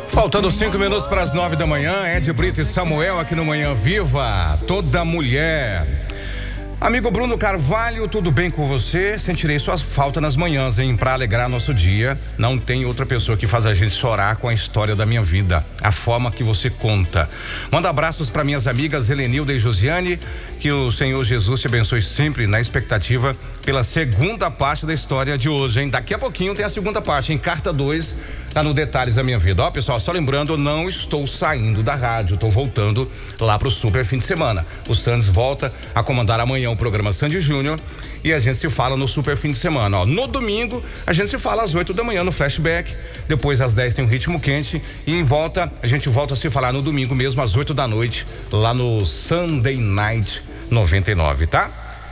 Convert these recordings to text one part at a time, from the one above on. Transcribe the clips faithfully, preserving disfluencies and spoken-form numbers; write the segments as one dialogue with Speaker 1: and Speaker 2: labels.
Speaker 1: Faltando cinco minutos para as nove da manhã, Ed Brito e Samuel aqui no Manhã Viva, toda mulher. Amigo Bruno Carvalho, tudo bem com você? Sentirei sua falta nas manhãs, hein? Pra alegrar nosso dia. Não tem outra pessoa que faz a gente chorar com a história da minha vida, a forma que você conta. Manda abraços para minhas amigas Helenilda e Josiane, que o Senhor Jesus te abençoe sempre, na expectativa pela segunda parte da história de hoje, hein? Daqui a pouquinho tem a segunda parte, em Carta dois, tá no Detalhes da Minha Vida. Ó, pessoal, só lembrando, eu não estou saindo da rádio, estou voltando lá pro Super Fim de Semana. O Sandes volta a comandar amanhã o programa Sandy Júnior e a gente se fala no Super Fim de Semana. Ó, no domingo a gente se fala às oito da manhã no Flashback, depois às dez tem o Ritmo Quente e em volta a gente volta a se falar no domingo mesmo às oito da noite lá no Sunday Night noventa e nove, tá?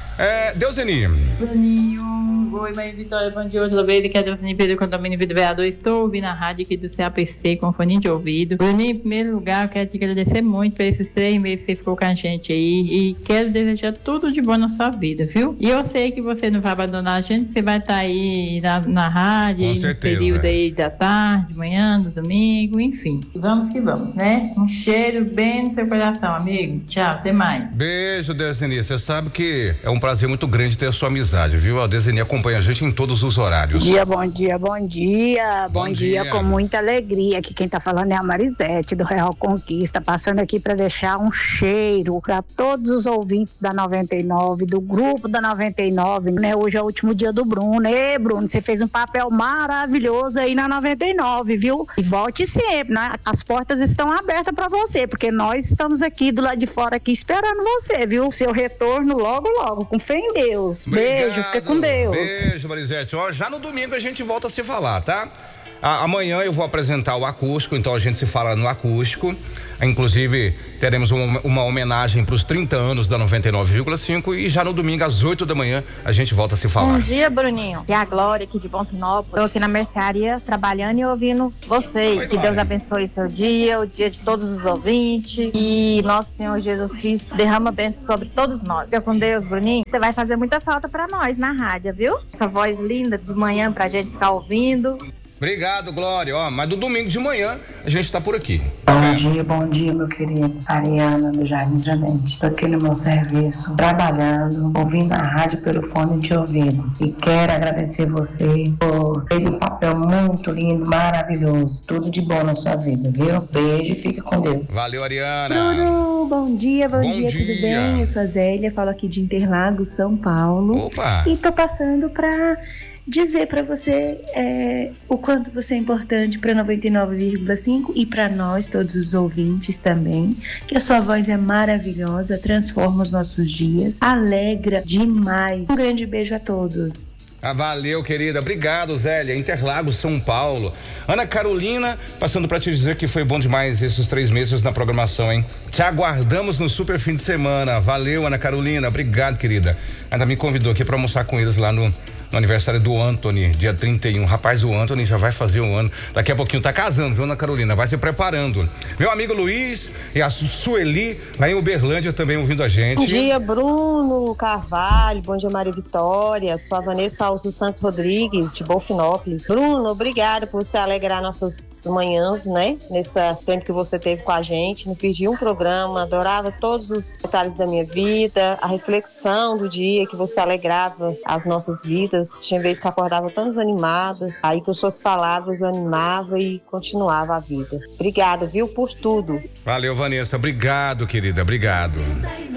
Speaker 1: É, Deuseni.
Speaker 2: Bruninho, oi, mãe Vitória, bom dia, outra vez, aqui é Deuseni Pedro, condomínio Vida Vereador, estou ouvindo a rádio aqui do C A P C com fone de ouvido. Bruninho, em primeiro lugar, eu quero te agradecer muito por esses três meses que você ficou com a gente aí e quero desejar tudo de bom na sua vida, viu? E eu sei que você não vai abandonar a gente, você vai estar aí na, na rádio, no período aí da tarde, manhã, no domingo, enfim. Vamos que vamos, né? Um cheiro bem no seu coração, amigo. Tchau, até mais.
Speaker 1: Beijo, Deuseni, você sabe que é um prazer muito grande ter a sua amizade, viu? A Deseni acompanha a gente em todos os horários.
Speaker 3: Bom dia, bom dia, bom dia, bom, bom dia. dia com muita alegria. Aqui quem tá falando é a Marisete do Real Conquista, passando aqui para deixar um cheiro para todos os ouvintes da noventa e nove, do grupo da noventa e nove, né? Hoje é o último dia do Bruno. Ê, Bruno, você fez um papel maravilhoso aí na noventa e nove, viu? E volte sempre, né? As portas estão abertas para você, porque nós estamos aqui do lado de fora aqui esperando você, viu? Seu retorno logo, logo, com fé em Deus. Obrigado. Beijo, fica com Deus.
Speaker 1: Beijo, Marisete. Ó, já no domingo a gente volta a se falar, tá? A, amanhã eu vou apresentar o acústico, então a gente se fala no acústico. Inclusive, teremos uma, uma homenagem para os trinta anos da noventa e nove vírgula cinco e já no domingo às oito da manhã a gente volta a se falar.
Speaker 4: Bom dia, Bruninho. E a Glória aqui de Bonfinópolis. Estou aqui na mercearia trabalhando e ouvindo vocês. Oi, que Deus abençoe seu dia, o dia de todos os ouvintes. E nosso Senhor Jesus Cristo derrama bênção sobre todos nós. Fica com Deus, Bruninho. Você vai fazer muita falta para nós na rádio, viu? Essa voz linda de manhã pra gente ficar ouvindo.
Speaker 1: Obrigado, Glória. Ó, mas do domingo de manhã a gente tá por aqui.
Speaker 5: Bom é. dia, bom dia, meu querido. Ariana do Jardim Tiradentes. Estou aqui no meu serviço, trabalhando, ouvindo a rádio pelo fone de ouvido. E quero agradecer você por ter um papel muito lindo, maravilhoso. Tudo de bom na sua vida, viu? Beijo e fica com Deus.
Speaker 1: Valeu, Ariana.
Speaker 6: Bruno, bom dia, bom,
Speaker 1: bom
Speaker 6: dia,
Speaker 1: dia,
Speaker 6: tudo bem? Eu sou a Zélia, falo aqui de Interlagos, São Paulo.
Speaker 1: Opa!
Speaker 6: E tô passando pra dizer para você é, o quanto você é importante para noventa e nove vírgula cinco e para nós, todos os ouvintes também, que a sua voz é maravilhosa, transforma os nossos dias, alegra demais. Um grande beijo a todos.
Speaker 1: Ah, valeu, querida. Obrigado, Zélia. Interlagos, São Paulo. Ana Carolina, passando para te dizer que foi bom demais esses três meses na programação, hein? Te aguardamos no Super Fim de Semana. Valeu, Ana Carolina. Obrigado, querida. Ainda me convidou aqui para almoçar com eles lá no no aniversário do Anthony, dia trinta e um. Rapaz, o Anthony já vai fazer um ano. Daqui a pouquinho tá casando, viu, Ana Carolina? Vai se preparando. Meu amigo Luiz e a Sueli, lá em Uberlândia, também ouvindo a gente.
Speaker 7: Bom dia, Bruno Carvalho. Bom dia, Maria Vitória. Sou a Vanessa Alcio Santos Rodrigues, de Bonfinópolis. Bruno, obrigada por você alegrar nossas manhãs, né? Nesse tempo que você teve com a gente. Não perdi um programa, adorava todos os detalhes da minha vida, a reflexão do dia que você alegrava as nossas vidas. Tinha vezes que acordava tão desanimada, aí com suas palavras eu animava e continuava a vida. Obrigada, viu, por tudo.
Speaker 1: Valeu, Vanessa. Obrigado, querida. Obrigado.